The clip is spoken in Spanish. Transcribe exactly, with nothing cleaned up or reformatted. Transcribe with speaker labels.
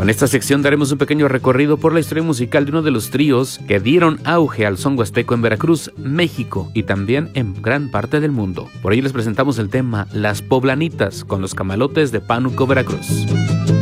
Speaker 1: Con esta sección daremos un pequeño recorrido por la historia musical de uno de los tríos que dieron auge al son huasteco en Veracruz, México y también en gran parte del mundo. Por ello les presentamos el tema Las Poblanitas con los Camalotes de Pánuco, Veracruz.